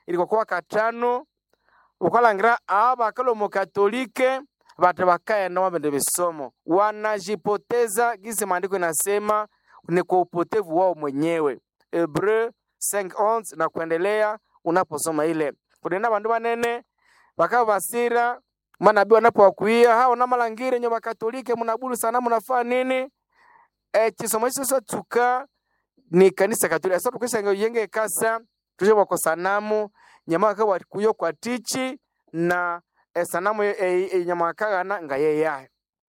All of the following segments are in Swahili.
ilikokuwa katano ukalangira abakalo mu Katolike batu bakaenda wabende bisomo wanajipoteza gisi maandiko inasema ni kwa upotevu wao mwenyewe. Hebreu 5:11 na kuendelea unaposoma ile. Kuna bandu banene bakaba basira manabii wanapowakuia hao na malangire nyo Katolike mnabulu sana mnafaa nini? Kisomo hicho tuka ni kanisa Katolika. Sasa tukisanga yenge kasa tuje kwa sanamu nyama kwa kuyo kwa tichi na sanamu nyama kagana ngaye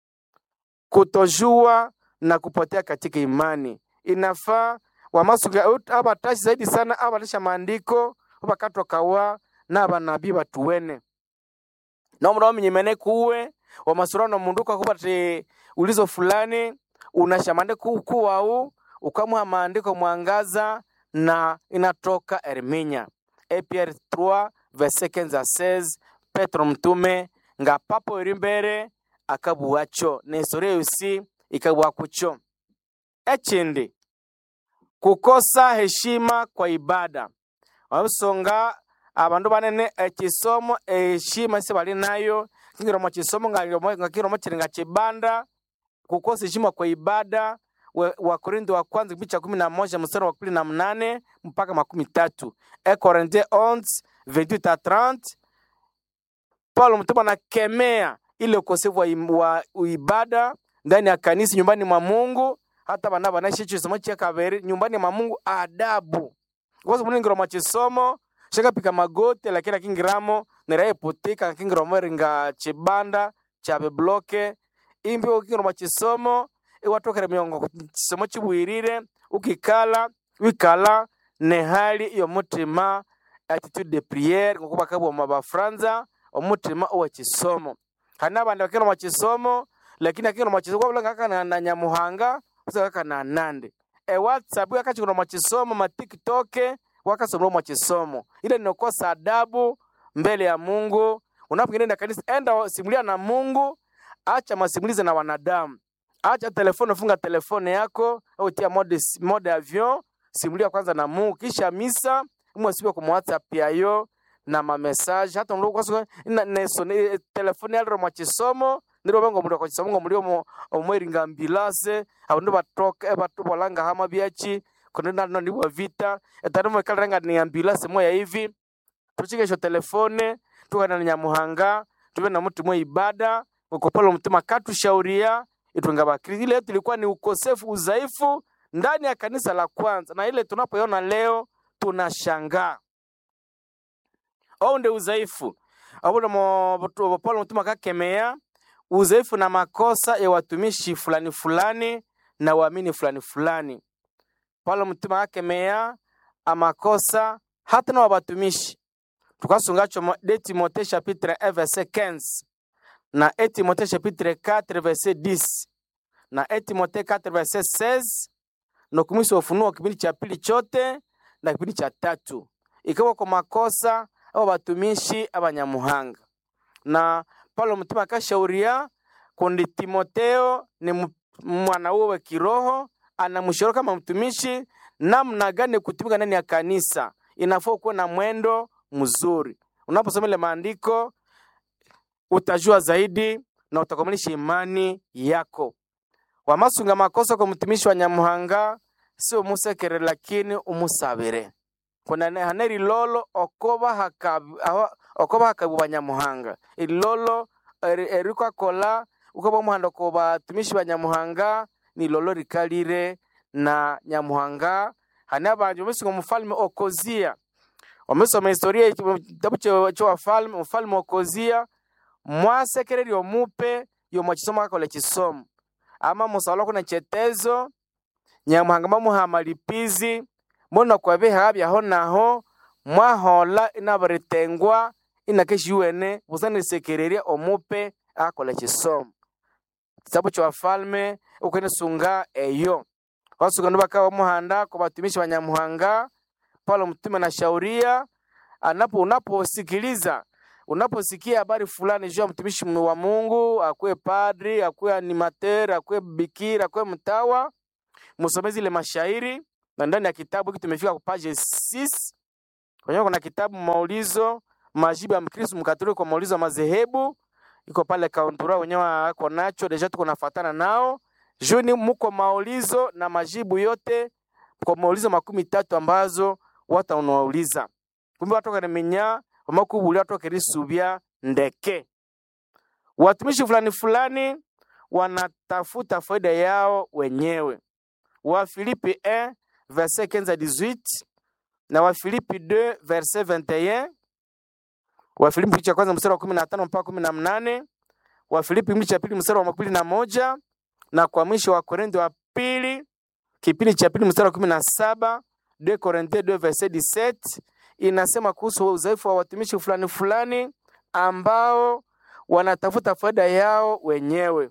kutojua na kupotea katika imani. Inafaa wamasuga abatashi zaidi sana abalisha maandiko bakatokawa na abanabii batuwene na mro mnyemene kuwe wamasurano munduka kubate ulizo fulani unashamande kuwa au ukamwa maandiko mwangaza na inatoka Erminya. Pierre 3 verset 15-16 Petro mtume nga papo irimbere akabuwacho na historia yusi ikabuwakucho. Echindi kukosa heshima kwa ibada. Wabusonga abandu banene ekisomo heshima se bali nayo ngiro mu kisomo ngakiro mu kiringa kibanda kukosa heshima kwa ibada. Wa Korintho wa kwanza kitabu cha 11 mstari wa 18 mpaka 13. Corinthiens 11:28-30 Paulo mtume anakemea ile ukosefu wa ibada ndani ya kanisa nyumbani mwa Mungu. Hata bana banaishi kisomo cha kaberi nyumbani mwa Mungu adabu. Kwa sababu ngiro mu kisomo shaka pika magote lakini kingiramo neraye potika kingiramo ringa chibanda cha bebloke imbi ngiro mu kisomo watokera miongo kisomo kibwirire ukikala wikala ne hali iyo mutima attitude de prière ngokuba kabo mabafranza omutima owa kisomo kana bandi bakero mu kisomo lakini akiro mu kisomo bulanga na Nyamuhanga usaka na nande WhatsApp yakachikiro mu kisomo ma TikTok wakasomwa mu kisomo ile ninokosa adabu mbele ya Mungu. Unapoenda kanisa enda simulia na Mungu, acha masimulize na wanadamu. Acha telefone, funga telefone yako au tia mode avion, simulia kwanza na Mungu, kisha misa mwasibe kwa WhatsApp yayo na ma message. Hata ndio kwa telefone yalo mu kisomo ndiro bango muri kwa kisomo muri omweringa ambulance abandu batoka batubolanga hama byachi kuna nani wa vita etarimo kalanga ni ambulance moya hivi tuchikesho telefone tukana na Nyamuhanga tuwe na mtu mwe ibada ukopolo mtima katushauria itunga bakristo. Ile tulikuwa ni ukosefu udhaifu ndani ya kanisa la kwanza, na ile tunapoiona leo tunashangaa. Au ndio udhaifu abona Paulo mtume akakemea udhaifu na makosa ya watumishi fulani fulani na waamini fulani fulani. Paulo mtume akakemea amakosa hata na watumishi. Tukasungacho de Timothée chapitre 1 verset 15 na Timothée chapitre 4 verset 10 na Timothée 4 verset 16 na kumwisho Ufunuo kipindi cha pili chote na kipindi cha tatu. Ikawa kwa makosa au watumishi abanyamuhanga. Na Paulo mtume akashauria kundi Timotheo ni mwana wa kiroho, anamshauri kama mtumishi namna gani kutumika ndani ya kanisa. Inafaa kuwa na mwendo mzuri. Unaposoma ile maandiko utajua zaidi na utakomelisha imani yako. Wamasunga makosa kwa mtumishi wa Nyamuhanga sio musekere lakini umusabire. Kuna haneri lolo okoba hakabu wa Nyamuhanga. Ilolo eriko kola ukoba muhanda ko batumishi wa Nyamuhanga ni lolo rikalire na Nyamuhanga. Hanaba jomesunga mfalme Okozia. Wamesoma historia kitabu cha wafalme, mfalme Okozia mwasekereri omupe yo mwachisoma kole chisomo. Ama musalo kuna chetezo Nyamuhanga mamuhamalipizi mbona kwa beha byaho naho mwahola inabaretengwa inakeshiwene busane sekereria omupe akole chisomo. Kitabu cha wafalme ukene sunga eyo. Wasuka ndubaka muhanda kwa batumishi wa Nyamuhanga. Paulo mtume na shauria unaposikia habari fulani juu ya mtumishi wa Mungu, akwe padri, akwe animateur, akwe bikira, akwe mtawa, msomezi ile mashairi na ndani ya kitabu hiki tumefika kwa page 6 Kwenye kuna kitabu maulizo majibu ya Mkristo Mkatoliki kwa maulizo ya madhehebu, iko pale kauntura wenyewe wako nacho, deja tuko nafuatana nao. Juni muko maulizo na majibu yote kwa maulizo 13 ambazo watu wanauliza. Kumbe watu wakamenya wamakubuli watu wakirisubia ndeke. Watumishi fulani fulani wanatafuta faida yao wenyewe. Wa Filipi 1 verset 15 à 18 na wa Filipi 2 verset 21. Wa Filipi cha kwanza mstari wa 15 mpaka 18. Wa Filipi cha pili mstari wa 21 na kwa mwisho wa Korintho wa pili kipindi cha pili mstari wa 17. 2 Korintho 2 verset 17 inasema kuhusu udhaifu wa watumishi fulani fulani ambao wanatafuta faida yao wenyewe.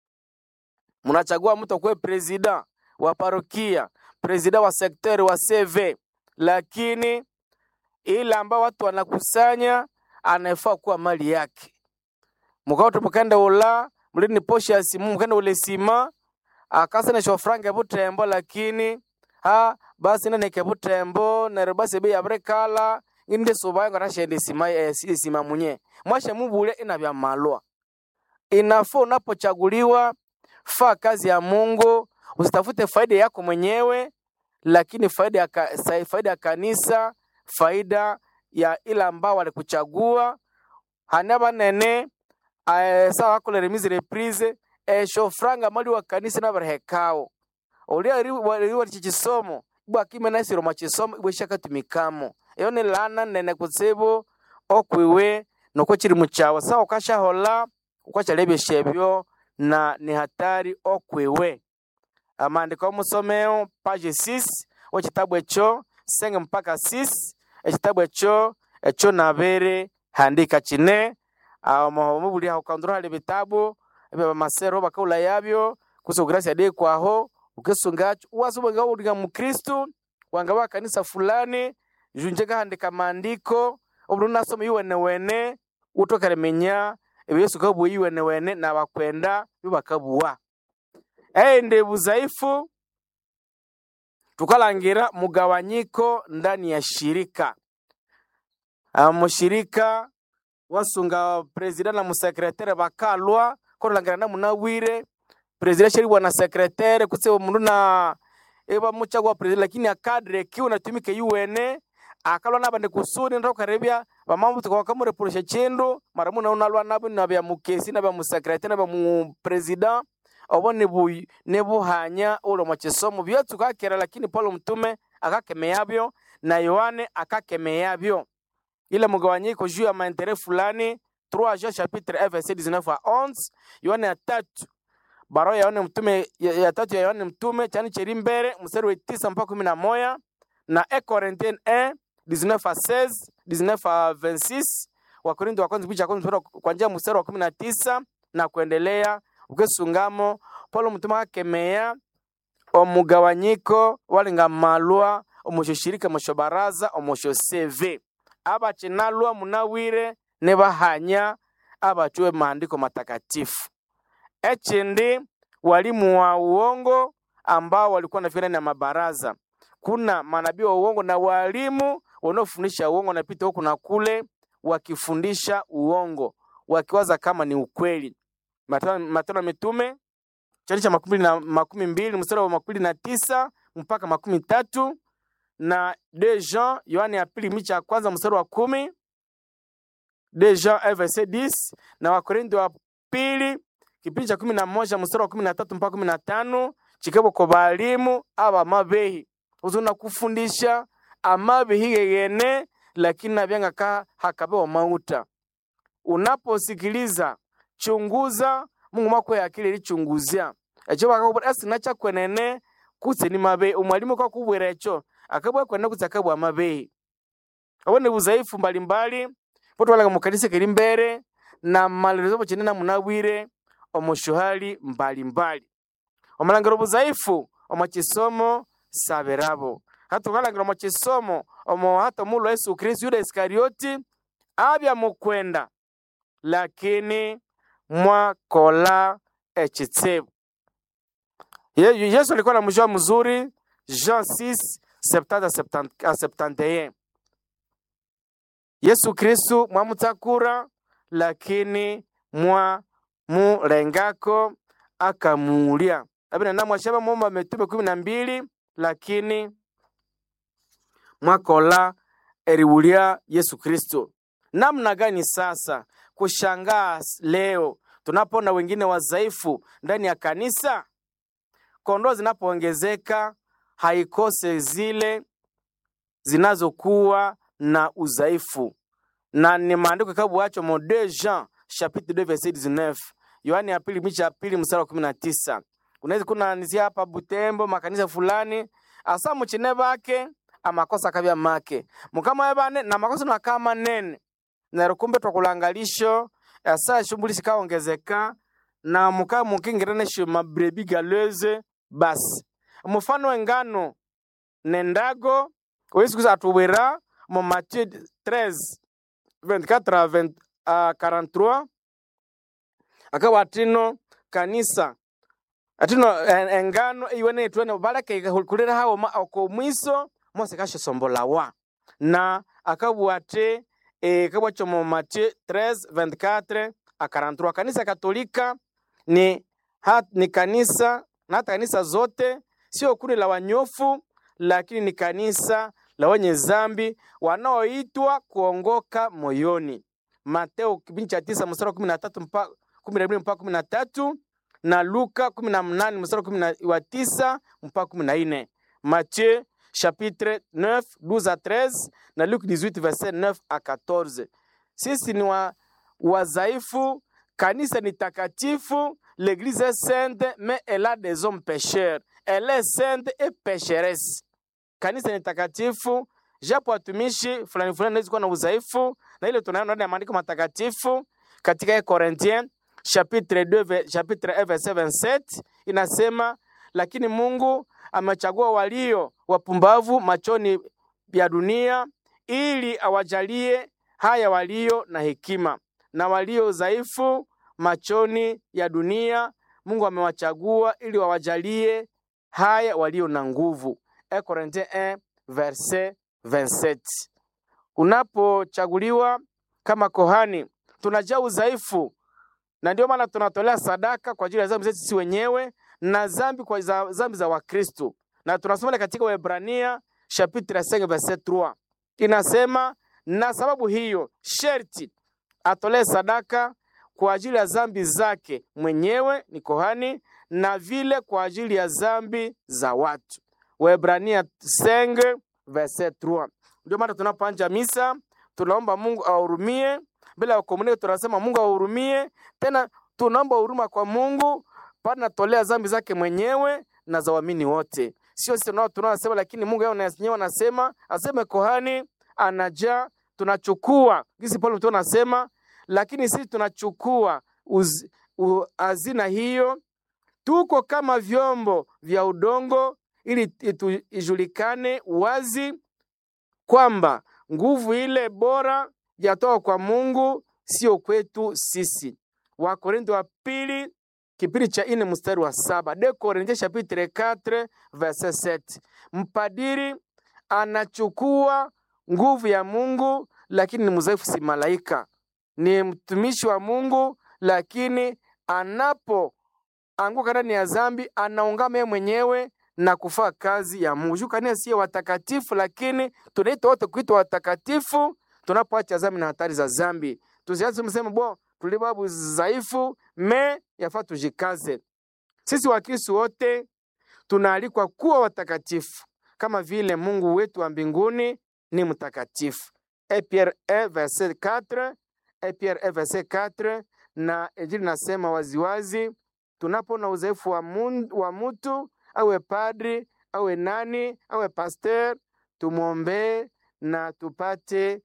Mnachagua mtu kwa president wa parokia, president wa sektori wa CV, lakini ile ambao watu wanakusanya anafaa kuwa mali yake. Mkao tupokenda ula mlini posha ya simu mkenda ule sima akasa na shofranga butembo, lakini basi nene ke butembo na basi be abrekala inde soba ngara shende sima sima munye mwashe mubule inabya malwa. Inafaa unapochaguliwa fa kazi ya Mungu, usitafute faida yako mwenyewe, lakini faida ya kanisa, faida ya ila ambao walikuchagua. Hanaba nene sawa kule remise reprise shofranga mali wa kanisa na barhekao olia riwa chichisomo bwa kimena siro machisomo bweshaka tumikamo eyo ne lana nene kutsebo okwiwe noko chiri muchawa sawa ukasha hola ukachalebe shebyo na ni hatari okwiwe. Amandiko musomeo page 6 wa kitabu echo 5 mpaka 6 ekitabu echo nabere handika chine mubuli hakandura hali bitabu ebe masero bakaula yabyo kuso gracia de kwaho ukesungacho wasubanga uliga mukristo wangaba kanisa fulani junjega handika maandiko obruna somo yiwene wene utokaremenya ebe Yesu kabu yiwene wene na bakwenda bibakabuwa ende buzaifu tukalangira mugawanyiko ndani ya shirika. Mushirika wasunga president na musekretari bakalwa ko langira na munawire president sheri bwana sekretari kutse mundu na eba muchagwa president, lakini akadre kiu natumike yuene akalwa nabande kusudi ndo karebya bamambu tukwa kamure porosha chendo maramu na unalwa nabo nabya mukesi nabya musekretari nabya mu president obone buyi nebuhanya ulo machisomo byatu kakera, lakini Paulo mtume akakemeyabyo na Yohane akakemeyabyo. Ile mugawanyiko juu ya maendeleo fulani 3 Jean chapitre 1 verset 19 à 11. Yohane 3 barua ya Yohane mtume ya 3 ya Yohane mtume chani cheri mbere mstari wa 9 mpaka 11 na 1 Corinthiens 1 19 à 16 19 à 26. Wa Korintho wa kwanza picha kuanzia mstari wa 19 na kuendelea. Ukesungamo Paulo mtume akemea omugawanyiko walinga malwa omushoshirika mushobaraza omosho CV aba chinalwa munawire ne bahanya abachwe maandiko matakatifu. Echindi walimu wa uongo ambao walikuwa nafikiri na mabaraza. Kuna manabii wa uongo na walimu wanaofundisha uongo na pita huko na kule wakifundisha uongo wakiwaza kama ni ukweli. Matendo mitume chani cha 12 mstari wa 29 mpaka 13 na 2 Jean Yohane ya pili micha kwanza mstari wa 10, 2 Jean 1 verset 10 na wa Korintho wa pili kipindi cha 11 mstari wa 13 mpaka 15 chikebo kwa balimu aba mabehi uzuna kufundisha amabehi yene, lakini nabyanga ka hakabewa mauta. Unaposikiliza chunguza Mungu mako ya akili lichunguzia echo bakakubura asinacha kwenene kutse ni mabe umwalimu kwa kubwera echo akabwa kwenda kutsakabwa amabe abone buzaifu mbalimbali poto wala mukanisa kiri mbere na malerezo bochenena munabwire omushuhali mbalimbali omalangiro buzaifu omachisomo saberabo hata kalangiro omachisomo omo hata mulo Yesu Kristo Yuda Iskarioti abya mukwenda, lakini mwakola echitsebu. Yesu alikuwa na mjua mzuri Jean 6 70 à 71. Yesu Kristu mwamutakura, lakini mwa mulengako akamuulia. Abina na mwashaba mwomba mitume 12, lakini mwakola eriulia Yesu Kristo. Namna gani sasa kushangaa leo tunapona wengine wazaifu ndani ya kanisa? Kondoo zinapoongezeka haikose zile zinazokuwa na uzaifu. Na ni maandiko kitabu wacho mo 2 Jean chapitre 2 verset 19. Yohani ya pili micha ya pili mstari wa 19. Unaweza kuna nisia hapa Butembo makanisa fulani asa muchine bake amakosa kabya make. Mukama yabane na makosa na kama nene. Na rukumbe twakulangalisho asa shughuli sikaongezeka na mukingirane shuma brebi galeze basi. Mfano engano nendago Yesu Kristo atubwira mu Matthieu 13 24 43 akawa atino kanisa atino engano iwene twene balake kulira hawo ko mwiso mose kasho sombolawa na akabwate kabwacho mu Matthieu 13 24 43. Kanisa Katolika ni kanisa na kanisa zote, sio kundi la wanyofu, lakini ni kanisa la wenye zambi wanaoitwa kuongoka moyoni. Mateo kipindi cha 9 mstari 13 mpaka 12 mpaka 13 na Luka 18 mstari wa 9 mpaka 14. Matthieu chapitre 9 12 à 13 na Luc 18 verset 9 à 14. Sisi ni wazaifu, kanisa ni takatifu, l'église est sainte mais elle a des hommes pécheurs. Elle est sainte et pécheresse. Kanisa ni takatifu, japo watumishi fulani wanaweza kuwa na udhaifu, na ile tunaona ndani ya maandiko matakatifu katika Corinthiens chapitre 1 verset 27 inasema, lakini Mungu amechagua walio wapumbavu machoni ya dunia ili awajalie haya walio na hekima, na walio dhaifu machoni ya dunia Mungu amewachagua ili wawajalie haya walio na nguvu. Corinthiens 1 verset 27. Unapochaguliwa kama kohani tunajaa udhaifu, na ndio maana tunatolea sadaka kwa ajili ya dhambi zetu sisi wenyewe na dhambi kwa dhambi za Wakristo. Na tunasoma katika Waebrania chapitre 5 verset 3. Inasema, na sababu hiyo sherti atolee sadaka kwa ajili ya dhambi zake mwenyewe ni kohani, na vile kwa ajili ya dhambi za watu. Waebrania 5 verset 3. Ndio maana tunapoanza misa tunaomba Mungu ahurumie. Bila komunike tunasema Mungu ahurumie. Tena tunaomba huruma kwa Mungu pana tolea dhambi zake mwenyewe na za waamini wote. Sio sisi tunasema, lakini Mungu yeye anasema aseme kohani anaja tunachukua. Gisi Paulo tunasema, lakini sisi tunachukua hazina hiyo, tuko kama vyombo vya udongo, ili ijulikane wazi kwamba nguvu ile bora yatoka kwa Mungu, sio kwetu sisi. Wakorintho wa pili kipindi cha 4 mstari wa 7. De Corinthiens chapitre 4 verset 7. Mpadiri anachukua nguvu ya Mungu, lakini ni mzaifu, si malaika. Ni mtumishi wa Mungu, lakini anapo anguka ndani ya dhambi anaungama yeye mwenyewe na kufaa kazi ya Mungu. Jukani si watakatifu, lakini tunaitwa wote kuitwa watakatifu tunapoacha dhambi na hatari za dhambi. Tusianze kusema bo tulibabu dhaifu yafaa tujikaze. Sisi Wakristo wote tunaalikwa kuwa watakatifu kama vile Mungu wetu wa mbinguni ni mtakatifu. Pierre 1 verset 4, Pierre 1 verset 4, na Injili nasema waziwazi, tunapona udhaifu wa mtu, awe padri, awe nani, awe pastor, tumuombe na tupate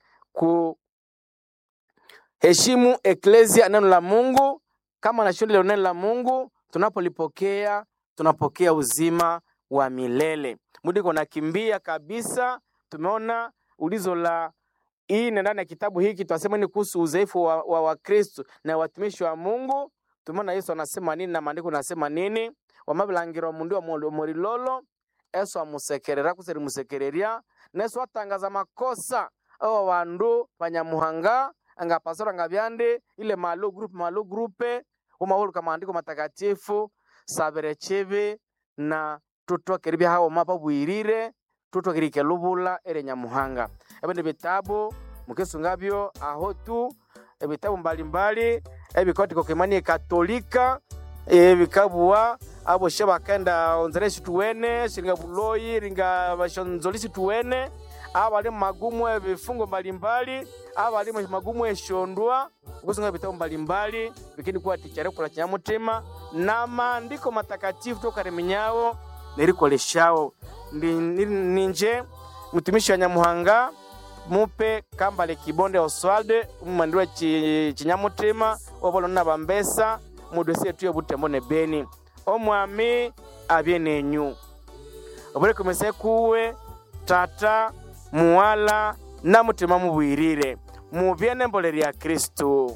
heshimu eklesia, neno la Mungu. Kama na shule neno la Mungu tunapolipokea, tunapokea uzima wa milele. Mudiko nakimbia kabisa. Tumeona ulizo la hii ndani ya kitabu hiki, tunasema ni kuhusu udhaifu wa Wakristo na watumishi wa Mungu. Tumeona Yesu anasema nini na maandiko nasema nini. Wamabilangiro mundu wa morilolo Yesu amusekerera kuseri musekereria. Yesu atangaza makosa abo bandu banyamuhanga anga pastora ngabyande ile malo groupe umahulu kama andiko matakatifu sabere chibi na tutokere byahawo mapa bwirire tutokirike lubula ere nyamuhanga ebende bitabu mukesungabyo aho tu ebitabu mbalimbali ebikotiko kimani katolika ebikabua abo shebakenda onzereshi tuwene shiringa buloyi ringa bashonzolisi tuwene abali magumu ebifungo mbalimbali abali magumu eshondwa kusunga bitabu mbalimbali bikini kuwa tichare kula kinyamutima na maandiko matakatifu tokareminyao nerikoleshao ninje mtumishi wa Nyamuhanga mupe Kambale Kibonde Oswalde umandwa kinyamutima obolo na bambesa mudosie tuyo Butembo ne Beni omwami abyenenyu obole komese kuwe tata muwala na mutima mubwirire mubyene mboleri ya Kristo.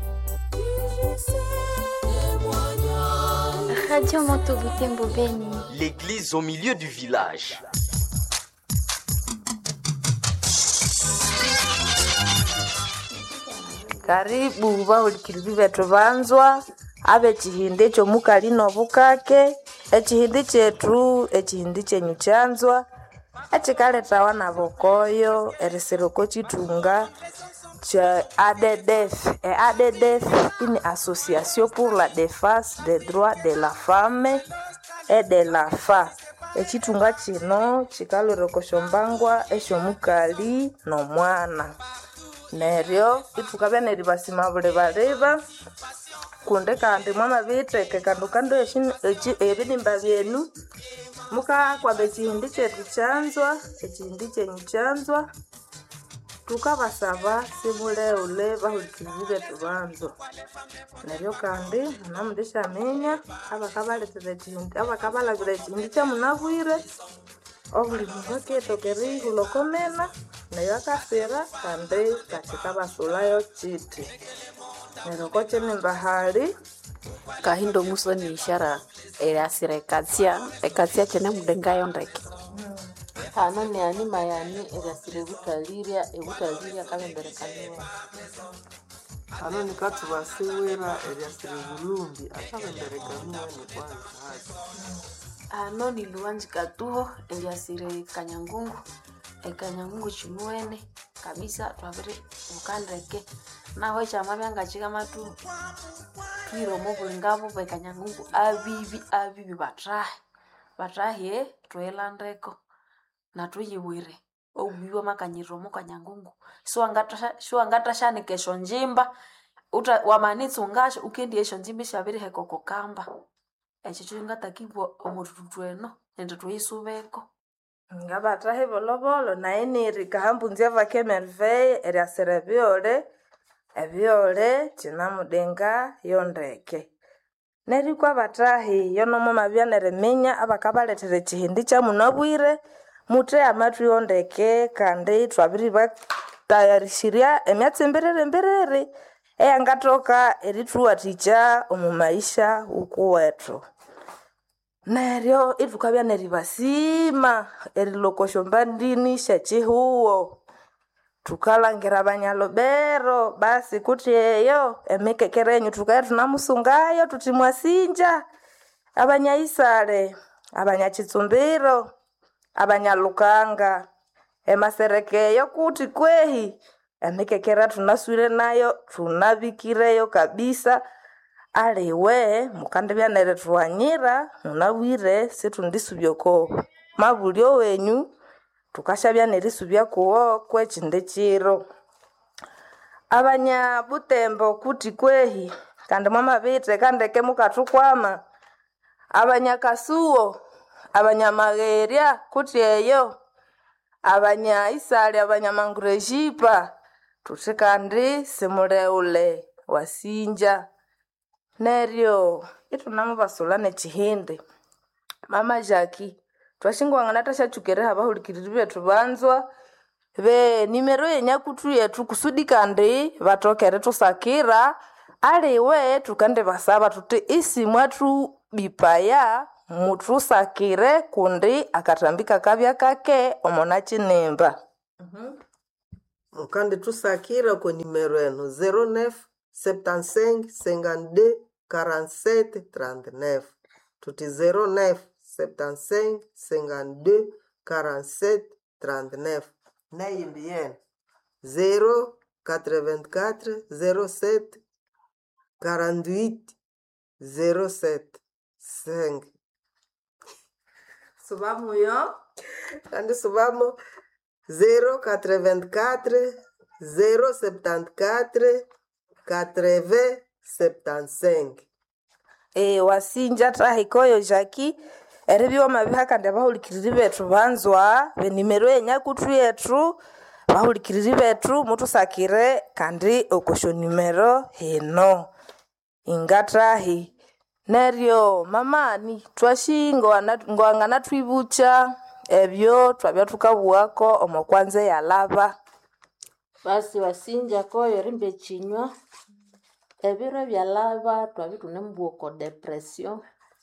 Radio Moto Butembo Beni. L'église au milieu du village. Karibu bahulikirizi betu banzwa abe chihinde cho mukali no bukake echihinde chetu echihinde chenyu chanzwa echikaleta wana bokoyo erisiroko chitunga cha ADDF une association pour la défense des droits de la femme et de l'enfant. Echitunga chino chikaloroko shombangwa esho mukali no mwana neryo itukabe neribasima bule baleba kunde kandi mama biteke kando ebinimba byenu muka kwa bechihindi chetu chanzwa echihindi chenyu chanzwa tukabasaba simule ule bahulikirizi betu banzo neryo kandi namudisha menya abakabaletera echihindi abakabalabira echihindi kyamunabwire obuli mubaketokeri hulokomena nayo akasira kandi kachikabasulayo chiti neryo koche nimbahali kahindo muso ni ishara erasira ekatia chene mudengayo ndeke hano ni anima yani erasira ebutaliria kabembere kaniwa hano ni katu basiwera erasira bulumbi akabembere kaniwa ni kwanza hano ni luwanji katuho erasira kanyangungu ekanyangungu chimuene kabisa twabere ukandeke nawe chama byanga chika matu twiro mobulingabo bekanyangungu abibi batrahe twelandeko na tuyibwire obiwa makanyiro mokanyangungu so angatashane kesho njimba uta wamanitsi ungasho ukendi esho njimba shabiri hekoko kamba echicho ngatakibwa omututweno nende tuyisubeko ngabatrahe bolobolo naye niri kahambunzia vake merveille eriasere ebyole chinamudenga yondeke nerikwa batrahi yonomo mabyanere minya abakabaletere chihindi cha munabwire mute amatu yondeke kandi twabiri batayarishiria emyatsemberere eyangatoka eritruwa ticha omumaisha ukuwetu neryo itukabya neribasima erilokosho mbandini shachihuo tukalangira abanyalobero basi kuti eyo emikekerenyu tukaya tunamusungayo tutimwasinja abanyaisale abanyachitsumbiro abanyalukanga emaserekeyo kuti kwehi emikekera tunaswire nayo tunabikireyo kabisa aliwe mukandibya nere tuwanyira munawire situndisubyoko mabulyo wenyu tukashabya nerisubya kuwo kwechinde chiro abanya Butembo kuti kwehi kandi mwamabite kandeke mukatukwama abanya Kasuo abanya Mageria kuti eyo abanya Isale abanya Mangurejipa tutikandi simuleule wasinja neryo itunamu basolane chihinde mama Jackie twashingwangana tashachukere habahulikiriri betu banzwa be nimero yenyakutu yetu kusudi kandi batokere tusakira aliwe tukande basaba tuti isi mwatu bipaya mutusakire kundi akatambika kabya kake omona chinemba mukandi tusakira ko nimero eno 09 75 52 47 39 tuti 09 75 52 47 39 nayimbi yenu 084 07 48 07 5 subamo yo kandi subamo 084 074 80 75 wasinja trahikoyo jaki eribyo mabihaka ndabahulikiriri bethu banzwa benimero yenyakutu yethu bahulikiriri bethu mutusakire kandi okosho nimero hino ingatahi neryo mamani twashingo ngwangana twibucha ebyo twabya tukabuwako omokwanza yalaba basi wasinja koyo rimbe chinywa ebiro byalaba twabitune mbuoko depression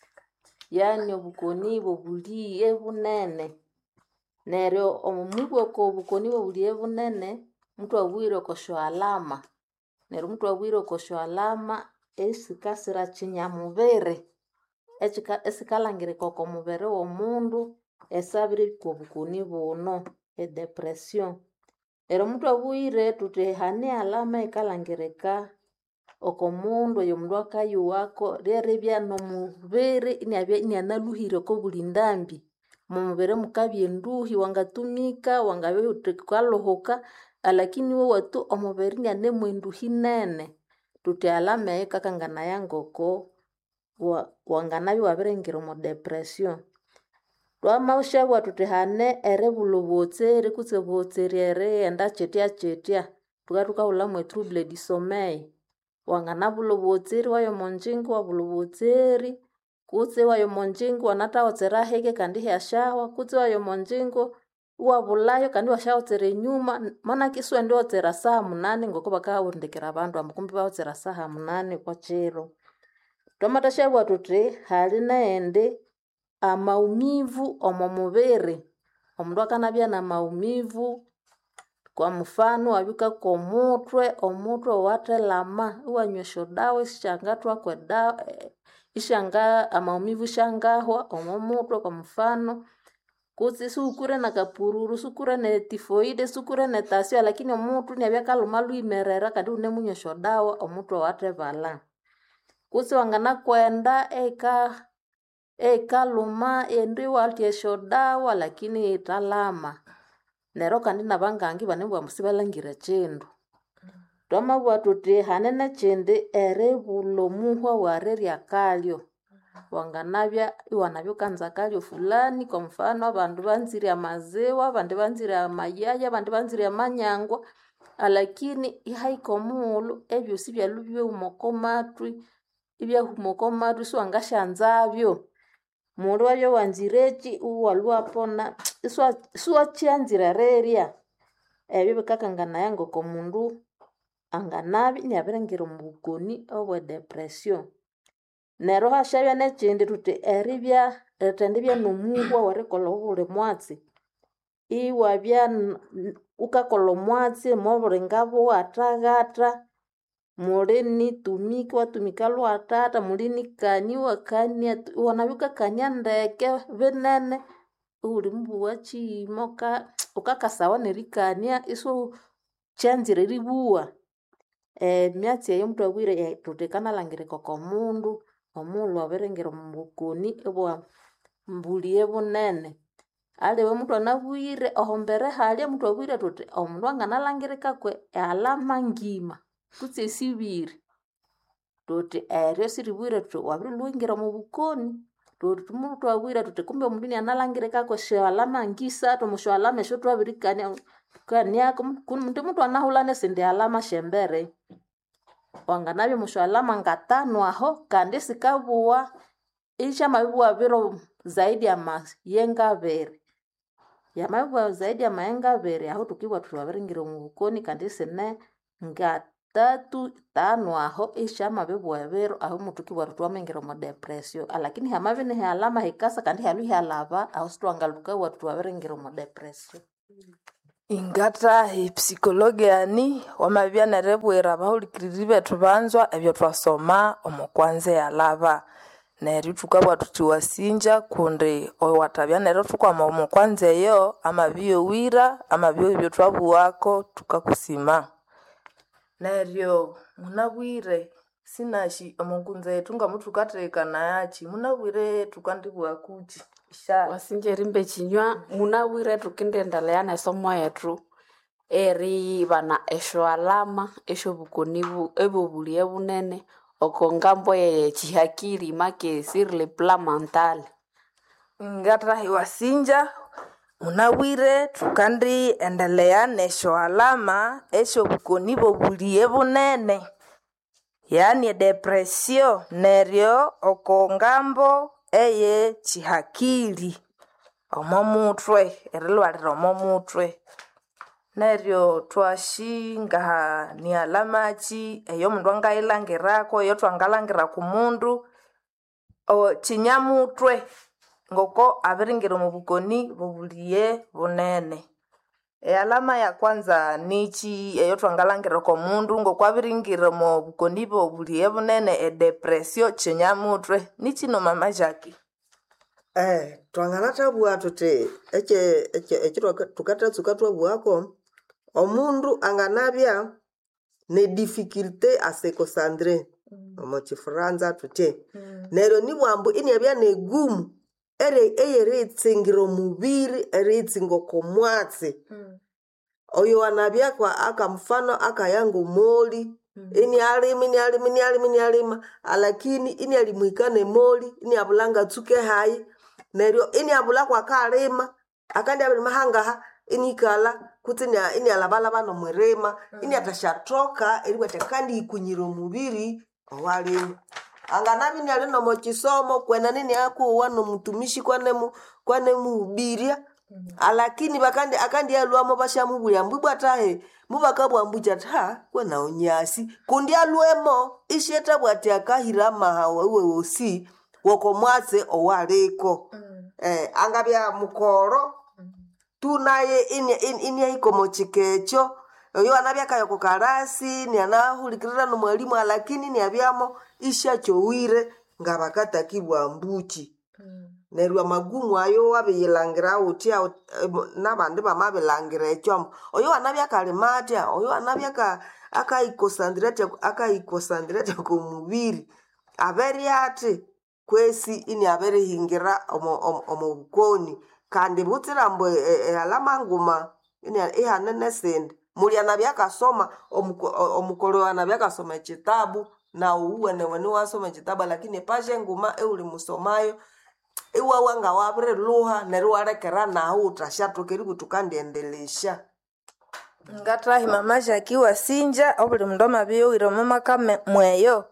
yani obukoni bobuliye bunene neryo omumubwoko obukoni bobuliye bunene mtu awire okosho alama neryo mtu awire okosho alama esikasira chinyamubere esikalangire koko mubere womundu esabire kobukoni buno depression ero mtu awire tutehane alama ikalangireka okomundu oyo mundu akayuwako ryerebya nomubere inaluhire ko bulindambi mumubere mukabye nduhi wangatumika wangabe utekalohoka lakini wo watu omubere nyane mwenduhi nene tute alama ekakangana yangoko wanganabi wabirengira mu depression twamaushabwa tutehane erebulobotsere kutsebotsere enda chetia tukatukaula mwe trouble du sommeil wangana bulobotseri wayo monjingo wa bulobotseri kutse wayo monjingo wanata otsera hege kandi yashawa kutse wayo monjingo wa bulayo kandi washaotsere nyuma mana kiswa ndio otsera saa 8 ngoko bakawondekera abantu amukumbi baotsera saa 8 kwa chero tomata shabwa tutre hali naende amaumivu omomubere omundu akanabya na maumivu kwa mfano abika kwa omutwe watelama uwanywesho dawa ishangatwa kwa dawa ishanga amaumivu shangahwa omomutwe kwa mfano kutsi sukure na kapururu sukure na tifoide sukure na tasio lakini omutu ni abya kalumalu imerera kandi unemunywesho dawa omutwe watevala kutsi wangana kwenda luma endi waltiesho dawa lakini italama nero kandi nabangangi banebwa musibalangire chindu twamabwa tuti hanene chindi erebulo muhwa warerya kalyo wanganabya iwanabyo kanza kalyo fulani kwa mfano abandu banzire amaziwa abandi banzire amayaya abandi banzire amanyangwa lakini ihaiko mulu ebyo sibyalubye umokomatwi ibyahumokomatwi siwangashanzabyo mulu wabyo wanzirechi uwalwapona iswa chianzira reria ebyo bikakangana yango komundu anganabi nyabirengira mubukoni obwe depression nero hashabya nechindi tuti eribya retendibya nomuhwa warekola obule mwatsi iwabya ukakola mwatsi moburengabo watagata mulini tumiki watumika lwatata mulini kani wakania wanabika kania ndeke benene uli mbuwa chimoka ukakasawa nerikania iso chanzire ribuwa myatsi eyo mtu awire tutekana langire koko mundu omulu waberengera mubukoni ebwa mbuliye bunene aliwe mtu anabwire ohombere hali mtu awire tuti omundu anganalangirika kwe alama ngima kutse sibiri tuti eryo siribwire tuti wabirilwingira mubukoni tuti mtu awire tuti kumbe omundu ni analangirika kwe alama ngisa tumusho alama esho twabirikania kaniako mtu anahulane sindi alama shembere wanganabyo musho alama ngatano aho kandi sikabuwa isha mabibuwa biro zaidi ya mayenga bere ya mabibuwa zaidi ya mayenga bere aho tukiwa tuwabiringiro mubukoni kandi sine ngatatu tano aho isha mabibuwa biro aho mutukiwa tuwamengiro mu depression lakini hamabi ni alama hikasa kandi halu halava aho situangaluka watu wabiringiro mu depression ingatahi psikologiani wamabya nerebwera abahulikiriri bethu banzwa ebyo twasoma omukwanza yalaba neryo thukabugha thuthi wasinja kundi oyo watabya neryo thukwama omukwanza eyo amabiyowira amabyo ebyo twabugwako thukakusima neryo munabwire sinashi omunkunza yetu ngamuthukathekana yachi munabwire thukandibugha kuchi isha wasinja rimbe chinywa munawire thukindiendelea nesomo yethu eribana esyo alama esyo bukonibu ebobulye bunene oko ngambo yechihakili make sur le plan mental. ngatahi wasinja munawire thukandi endelea nesyo alama esyo bukonibo buliye bunene yani depresio neryo oko ngambo eye chihakili omomutwe erilwalira omomutwe neryo twashinga ni alama chi eyo mundu angayilangirako eyo twangalangira ku mundu chinyamutwe ngoko abiringira mu bukoni bubuliye bunene alama ya kwanza nichi eyo twangalangira ko mundu ngoko abiringira mu bukoni bubuliye bunene depresio chinyamutwe nichi no mama Jackie twanganathabugha thuthi ekyo tukatatsuka twabugako omundu anganabya ne difficulté à se concentrer omo chifaransa thuthi neryo nibwambu inyabya negumu eyeritsingira omubiri eritsinga okomwatsi oyo anabya kwa akamfano akayanga omoli inialima alakini inialimuhika nemoli iniabulanga tsuke hayi neryo iniabula kwa kalima akandi abiri mahangaha inikala kuti inialabalaba nomwirima iniatashathoka eribwate kandi ikunyira omubiri owalima anganabi iniali nomo chisomo kwena nini akuwa nomutumishi kwanemuhubiria alakini akandi alwamo bashamubulya mbibwatahe mubakabwambuja tha kwena onyasi kundi alwemo isheta bwati akahira mahawa wewosi wokomwatse owaliko angabya mukoro tunaye ini ikomo chikecho oyo anabya kayo kukarasi ni anahulikirira no mwalimu alakini ni abyamo ishachowire ngabakatakibwa mbuchi nerwa magumu ayo wabiyilangira uti nabandi bamabilangira ekyo oyo anabya kalimatya oyo anabya akaikosandrate ku mubiri aberi ati kwesi ini aberi hingira omo bukoni kandi butirambo alama nguma ini ihanene sende muli anabya kasoma omukolo anabya kasoma ekitabu na uwene wasoma ekitabu lakini paje nguma euli musomayo iwawe nga wabire luha neryo walekera naho utashatoka kutukandiendelesha ngatahi mama Jackie wasinja obuli mundu amabiyowire omumaka mweyo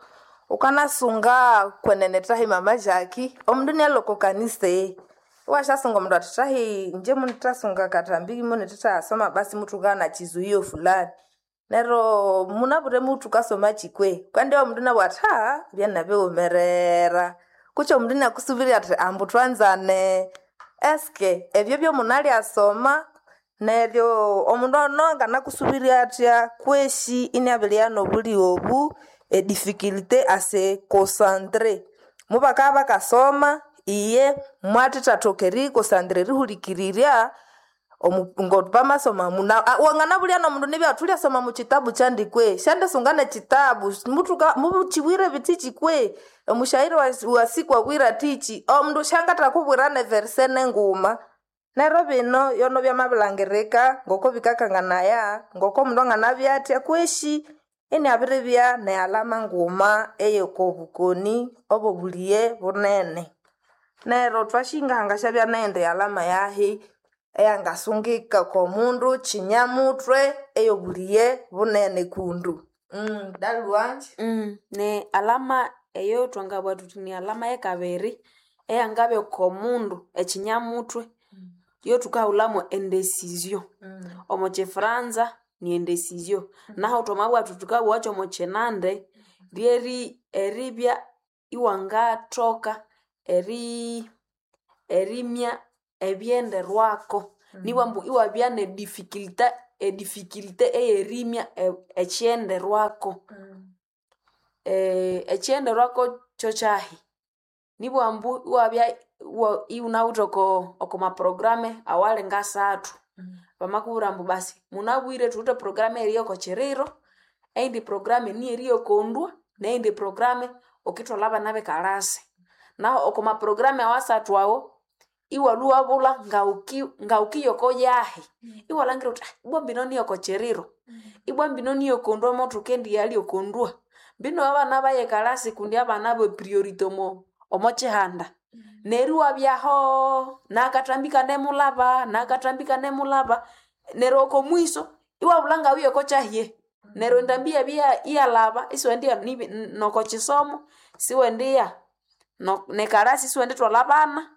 ukanasunga kwenene tahi mama Jackie omundu nialoko kanise washasunga omundu atatahi nje munitasunga katambiki munitashasoma basi mutukana chizuio fulani nero munabure mutukasoma chikwe kandi omundu nabwatha byanabeomerera kucho omundu nakusubiri ati ambu twanzane eske ebyo byomunali asoma neryo omundu ononga nakusubiri atya kweshi inabyano buli obu difficulté à se concentrer mubaka bakasoma iye mwati tatokeri concentrer rihulikiriria omungotu pamasoma muna wangana bulyano mundu nibya tulya soma mu kitabu chandikwe shande sungane kitabu mutuka muchiwire bitichi kwe omushairi wasikwa kwira tichi omundu shangata kubwirane verse nenguma nero bino yono byamabilangereka ngoko bikakanganaya ngoko mundu nganabyatya kweshi ini abiribya ne alama nguma eyeko bukoni obobuliye bunene nero twashinganga shabya nende alama yahi eyangasungika ko mundu chinyamutwe eyobuliye bunene kundu dalwanje ne alama eyo twangabwa tuti ni alama yekabiri eyangabe ko mundu echinyamutwe yo tukaulamo indecision omo chefranza ni indecision naho tomabwa tutukabwacho mo chenande rieri eribya iwanga toka erimya ebyende rwako niwambu iwabya ne difficulty eyerimya ekyende rwako ekyende rwako chochahi nibwambu iwabya iunawuta oko maprograme awali ngasathu bamakuburambu basi munabwire tuute programe eriyoko chiriro eindi programe ni eriyokondwa neindi programe okithola abana bekalasi naho oko maprograme awasathu awo iwaluwabula ngaukiyoko yahi iwalangira uthi ibwa mbino niyoko chiriro ibwa mbino niyokondwa motu kendi yali okondwa bino abana bayekalasi kundi abana be priority omo chihanda neru wabyaho nakatambika nemulaba nero oko mwiso iwabulanga uyoko chahie nero ndambia bia iyalaba iswendia noko chisomo siwendia nekalasi siwendi twalabana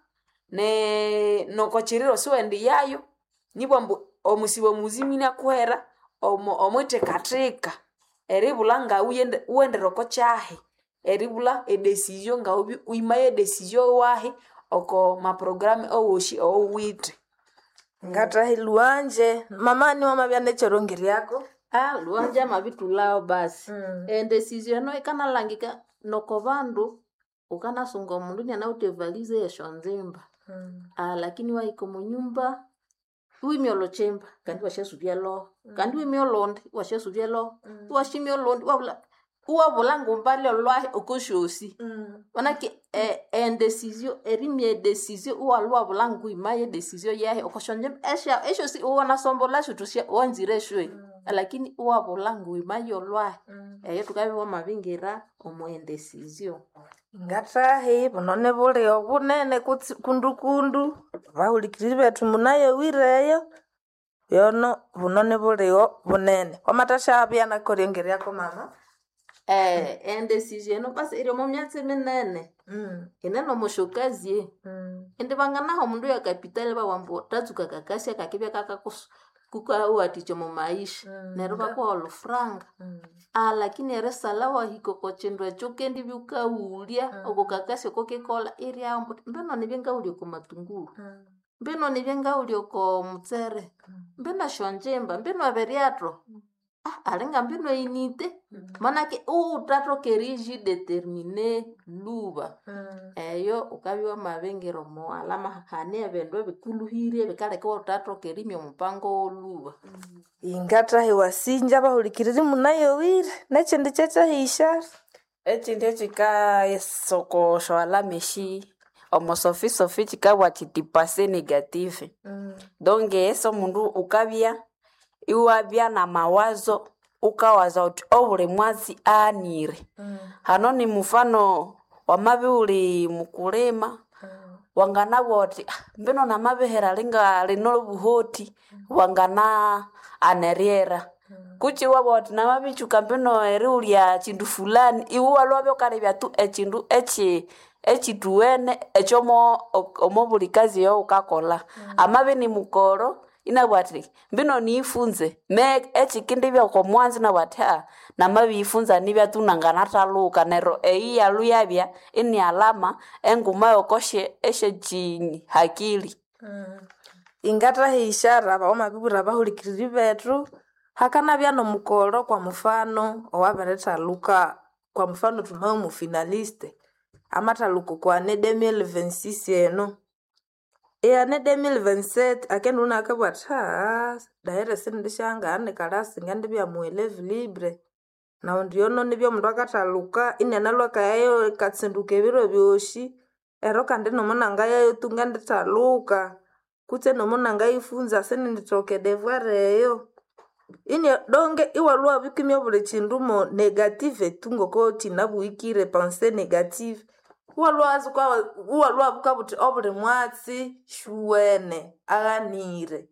noko chiriro siwendi yayo nibwambu omusibo muzimina kuhera omwitekatika eribula nga uwendera oko chahi eribula edecision nga uimaye decision wahi oko maprograme owoshi owite ngatahi luanje mamani wamabya nechorongi yako luanje amabitulao basi decision no ikanalangika noko bandu ukanasunga omundu nyanawute valize yeshonzimba lakini waiko munyumba uimiolo chemba kandi washesubya lo kandi uimiolondi washesubya lo washimiolondi wabula ngumbali olwahi okoshosi manake decision erimye decision wabula nguimaye decision yahe okoshonje esho si uona sombola shutushia wanzire shwe lakini wabula nguimaye olwahi eyo tukabe wamabingira decision ngatahi bunone buli obunene kundukundu bahulikiriri betu munayo wireyo yono bunone buli bunene wamatasha byana koryongeri yako mama decision basi iri mu myatsi minene ineno mushokazie indi banganaho mundu ya kapitali bawambo tatsuka kakasya kakibya kukawaticho mu maisha nero bakwa olufranga lakini eresala wahiko kochindwa chokendi byukaulia oko kakasya kokikola iri ambo mbeno nibyengauli ko matunguru mbeno nibyengauli ko mutsere mbena shonjemba mbeno aberiatro alinga mbino inite manake utato keriji determine luba eyo ukabiwa mabengero mo alama hane bendo bikuluhire bikaleka utato kerimyo mupango luba ingata hewasinja bahulikiriri munayo wire nechindi checha hisha echindi chika esoko shwala meshi omosofi chikabwa chitipase negative donge eso mundu ukabia iwabya na mawazo ukawaza uti obule mwazi anire hano ni mfano wamabi uli mukulema wangana woti mbino na mabehera linga linolo buhoti wangana aneriera kuchi waboti na mabichuka mbino eri ulia chindu fulani iwa lwabyo kalebya tu echindu echituene echomo omobulikazi yo ukakola amabi ni mukoro inabwati mbino niifunze me echikindi bya kwa mwanzi na watha na mabifunza nibya tunangana luka nero eya luyabya ini alama enguma yokoshe eshe hakili ingata hishara baoma bibura bahulikiriri betu hakana bya no mukoro kwa mfano owabereta luka kwa mfano tunao mu finaliste amata luko kwa ne 2026 eno ne 2027 akendo nakabwatha daire sindishanga ane kalasi ngande bya mu 11 libre na ndiono nibyo mundu akataluka inena lwaka yayo katsinduke biro byoshi ero kandi no munanga yayo tungande taluka kutse no munanga ifunza sene nditoke devoir eyo ini donge iwalwa bikimyo bule chindumo negative tungoko tinabuikire pensée négative uwalwa bukabuti obule mwatsi shuwene aganire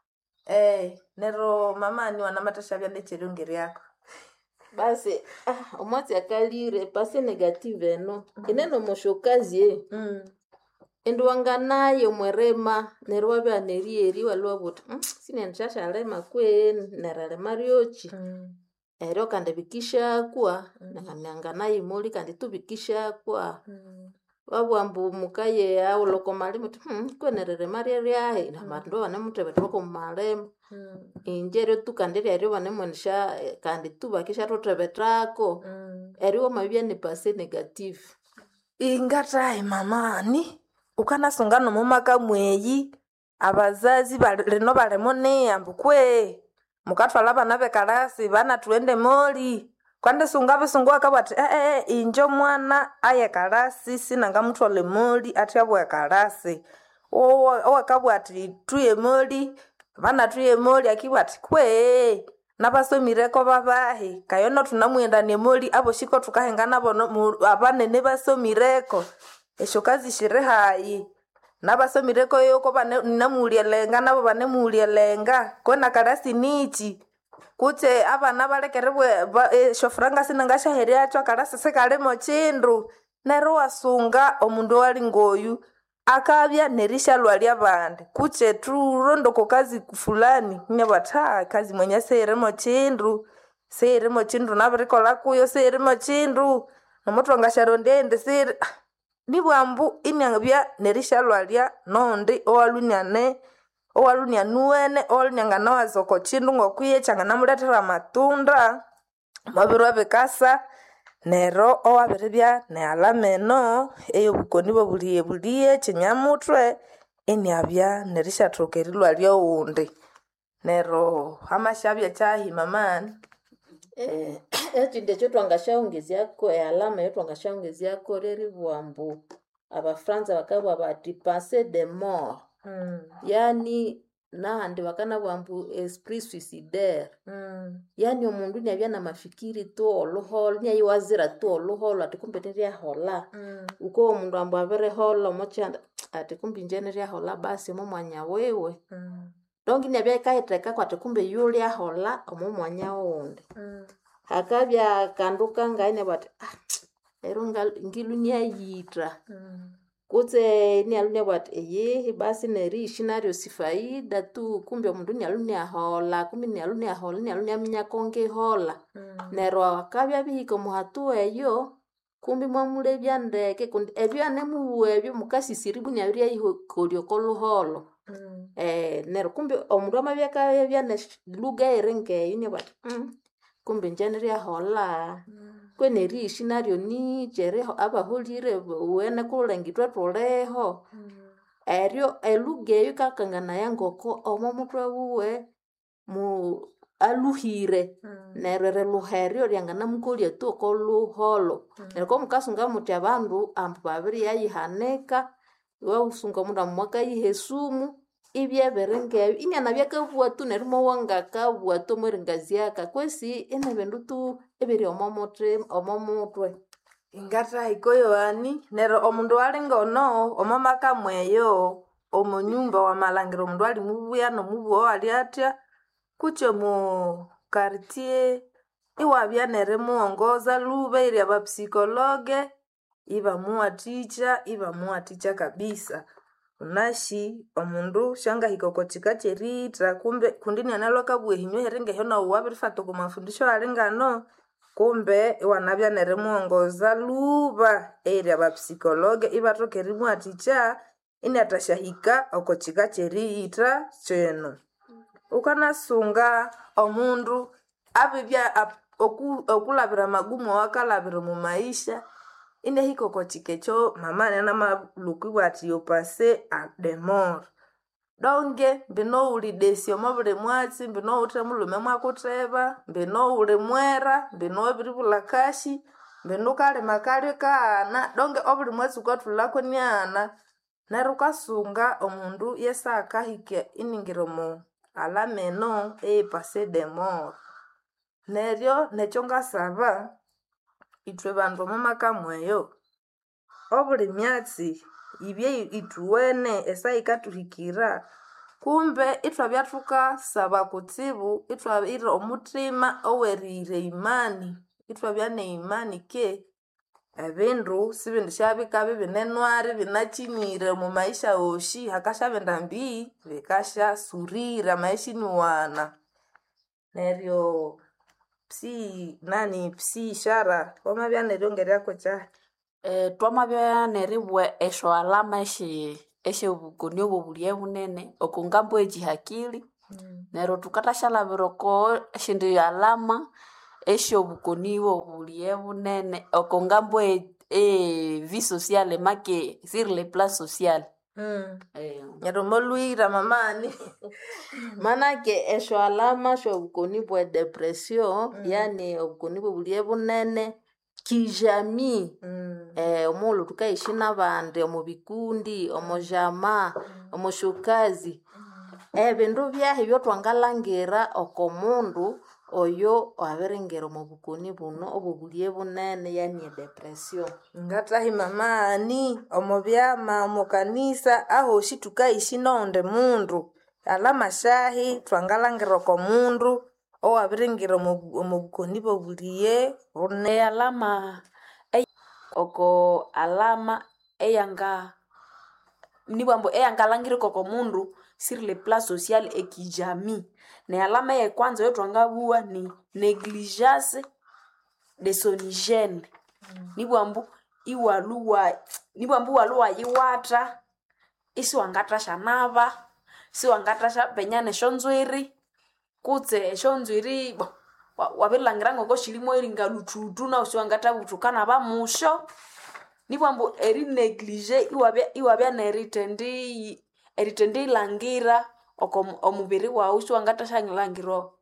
nero mama ni wana matashabya ndechirongeri yako basi omwatsi akalire pensée négative no ineno moshokazie endo wanganayo mwerema nero wabya nerieri walwa buti sinenshasha lema kwe nerale mariochi ero kandi bikisha kwa nanganayo moli kandi tubikisha kwa wabwambu mukaye au loko malimo kwenerere maria ryahe na mando ane mutebete ko malemo injere tukandere ari bane mwanisha kandi tubakisha rotebetako eriwo mabya ni pase negative ingatahi mamani ukanasungano mumaka mweyi abazazi lino balemone ambukwe mukatwala bana bekalasi bana tuende moli kwande sunga besungu akabati injo mwana aye kalasi sinanga mutwale moli atyabwe kalasi akabwati tuye moli bana tuye moli akibwati kwe nabasomireko babahi kayono tunamwenda ne moli abo shiko tukahengana bono abanene basomireko esho kazi shirehayi nabasomireko yoko bane namulialenga nabo bane mulialenga kona kalasi nichi kute abana balekerebwe shofranga sinangasha heriacho kalasi sekalemo chindu nero wasunga omundu wali ngoyu akabya nerisha lwalya bande kuche turondo ko kazi fulani nyabata kazi mwenye seremo chindu nabirikola kuyo seremo chindu nomoto ngasharonde sir nibwambu inyabya nerisha lwalya nondi owalunyane olunyangana wazoko chindu ngokwiye changana muletera matunda mabirwa bikasa nero owabiribya ne alameno eyobukoni buliye chinyamutwe enyabya nerishathoka erilwalya oundi nero amashabya chahi mamani ekindi ekyo twangashaongezyako alama eyo twangashaongezyako reri bwambu abafransa bakabwa bati passe de mort yani nahandi bakana bwambu esprit suicidaire yani omundu nyabya na mafikiri tu oluholo nyayiwazira tu oluholo ati kumbe niryahola uko omundu ambu abirehola omuchanda ati kumbe nje niryahola basi omu mwanya wewe dongi nyabya ikahitheka kwati kumbe yulyahola omu mwanya wundi hakabya kandu kangaine bati ero ngilunyayitra kutse nialunya bwati eyehe basi nerishi naryo sifaida tu kumbe omundu nialunya hola kumbe nialunya minya konge hola nero akabya bihika muhatu eyo kumbe mwamulebya ndeke kundi ebyo anemuwe ebyo mukasisiribu nyabirya ihokolyo koluholo nero kumbe omundu amabya kabya ne luga erengeyo nyabati kumbe njenirya hola kwenerishi naryo ni jereho abaholire wene kulengitwe tuleho eryo elugeyo kakangana yangoko omo mutwe wuwe mu aluhire nerere luherio lyangana mukolya tu koluholo nerko mukasunga muti abandu ambu babiri yayihaneka wausunga mundu amwaka yihesumu ibyeberengeyo inyana byakabwa tu nerimo wangakabwa tu mwerengaziaka kwesi enebindu tu ebiri omo mutwe ingata ikoyo ani nero omundu alinga ono omamaka mweyo omunyumba wa malangiro omundu ali mubuya nomubuo ali atya kucho mu quartier iwabya neremuongoza lube ili abapsikologe ibamuaticha kabisa unashi omundu shanga hikoko chikachiritra kumbe kundini analwa kabwe hinywe herenge hona uwabirifata ku mafundisho alingano kumbe wanabya neremuongoza luba eri abapsikologe ibatoke rimuaticha ini atashahika oko chikachiritra cheno ukanasunga omundu abibya okulabira magumu wakalabira mu maisha ine hikoko chikecho mamane na maluku bwati yopase a demor donge mbino uli desio mabule mwatsi mbino utre mulume mwakuteba mbino uli mwera mbino ebiri bulakashi mbino kale makali kana donge obuli mwatsi ukatulako nyana nerukasunga omundu yesa akahike iningiro mu alameno pase demor neryo necho ngasaba itwe bandu mamaka mweyo obuli myatsi ibye ituwene esa ikatuhikira kumbe itwabya tukasaba kutsibu itwabira omutima owerire imani itwabya ne imani ke ebindu sibindi shabikabi binenwari binachimire mu maisha oshi hakashabenda mbi bikasha surira maisha ni wana neryo psi ishara omabya neryo ngeryako cha twamabya neribwa esyo alama esyobukoni obubulia bunene okungambo ejihakili neryo tukatashalabira oko esyindi alama esyobukoni obubulia bunene okungambo vie sociale make sur le plan social. Neryo molwira mamani manake esyo alama syobukoni bwa depression yani obukoni bobulia bunene kijamii. Omulhu tukaishi nabandi omu bikundi omu jama omu shukazi ebindu byahi byotwangalangira oko mundu oyo abiringira omu bukoni buno obubulia bunene yani depression. ngatahi mamani omu byama omu kanisa ahoshi tukaishi nonde mundu alama shahi twangalangira oko mundu owabiringira omu bukoni bobulie bunene. Alama oko alama eyanga nibwambo eyangalangirika oko mundu sur le plan social ekijamii. Ne alama ya kwanza yo twangabua ni négligence de son hygiène. Nibwambu waluwa yiwata isi wangatasha nava si wangatasha penyane shonzwiri kutse eshonzwiri wabilangira ngoko shilimo iringa lututu na usiwangata butukana bamusho nibwambu eri neglige iwabya neritendi langira omubiri wawu usiwangatasha ngilangiro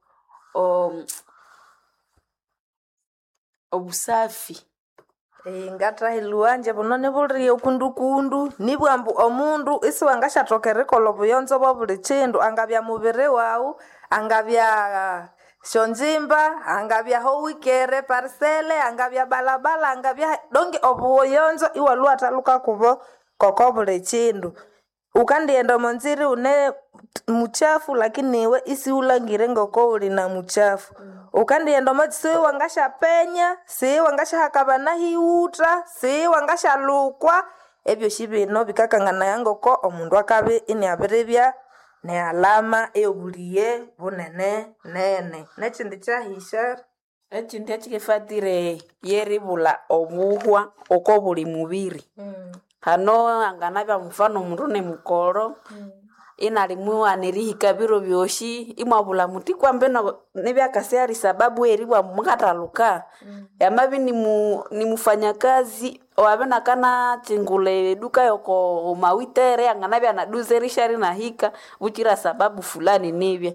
obusafi. Ngatahi luanje buno nibuliri okundukundu nibwambu omundu isi wangashatokerikolha obuyonzo bwa buli kindu angabya mubiri wawu angabya shonzimba angabya howikere parcele angabya balabala angabya donge obuyonzo iwalwa ataluka kubo koko buli kindu ukandienda omunziri une muchafu lakini iwe isi ulangire ngoko uli na muchafu ukandienda omu si wangashapenya si wangashahakabana hiuta si wangashalukwa ebyo shibino bikakangana ngoko omundu akabi iniabiribya ne alama eyobulie bunene nene nekindi kyahisha ekindi ekikifatire yeribula obuhwa oko buli mubiri. Hano anganabya mfano mundu ne mukoro inalimu anirihika biro byoshi imwabula muti kwambeno nebyakasiari sababu eribwa mukataluka yamabi ni mufanyakazi wabena kana chingule duka yoko mawitere anganabya na duzerishari na hika bukira sababu fulani nibye.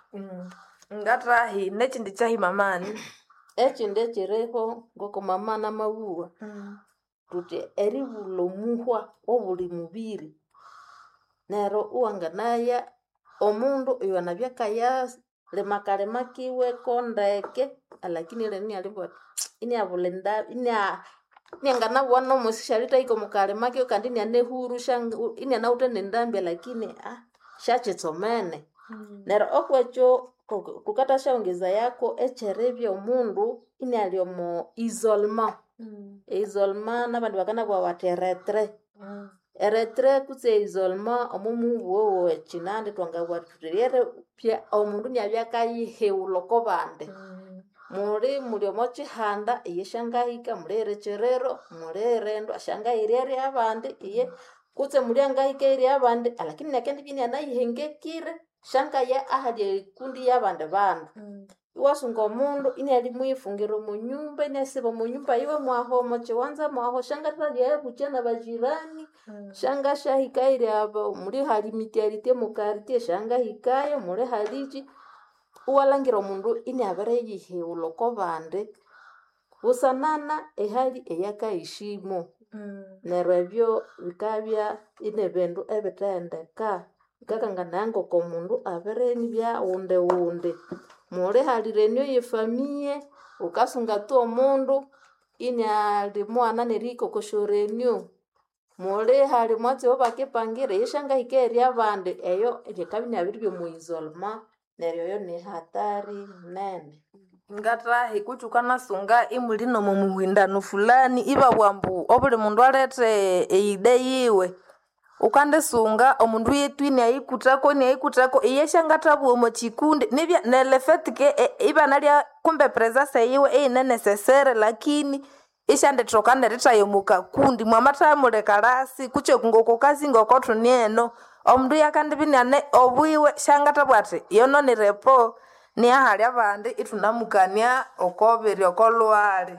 Ngatahi nekindi kyahi mamani Ekindi ekireho ngoko mama na mabuwa tuti eribula omuhwa obuli mubiri nero uwanganaya omundu oyo anabyakaya lemakalema kiwe kondeke lakini leni alibwa iniabulenda niangana bwana omusishalita iko mukalema kiwe kandi nianehuru shang inianauta nendambya lakini shachitsomene nero okwecho kukatasha ongeza yako echerebya omundu inialiomo isolement nabandi bakana kwa wateretre eretre kutse isolement omumu wowo echinande twangabwa tutere pya omundu nyabyakayihewuloko bande muri omo chihanda iyeshangahika mulerecherero mulerendo ashangahirere abandi iye kutse mulyangahika iri abandi lakini nakendi bini anayihengekire shangaya ahali kundi yabande bandu iwasunga omundu inialimwifungira mu nyumba inasiba mu nyumba iwe mwaho mochiwanza mwaho shangataliye kuchena bajirani shanga shahikaire aba muri hali mitiarite mukarite shanga hikaye muri haliji uwalangira omundu iniabere yihewuloko bande busanana ehali eyakaishimo nero ebyo bikabya inebendu ebitendeka bikakangana ngoko mundu abere nibya wunde muri halirenyo yefamiye ukasunga tu omundu ini mwana neriko koshorenyo muri hali mwatsi obakepangire yeshanga hikeri abandi eyo ekabini abiribyo mu isolma neryo yo ni hatari nene. Ngatahi kuchukana sunga imulino mu muhindano fulani iba bwambu obuli mundu alete eide yiwe ukande sunga omundu yetwini ayikutako iyeshangatabu omo chikundi nibya nelefetike iba nalya kumbe presence yiwe ine necessaire lakini ishandetoka neritayo mukakundi mwamathamule kalasi kuche kungoko kazi ngokothu nieno omundu yakandibiniane obwiwe shangatabwate yono nirepo ni ahali abandi itunamukania okobiri okolwali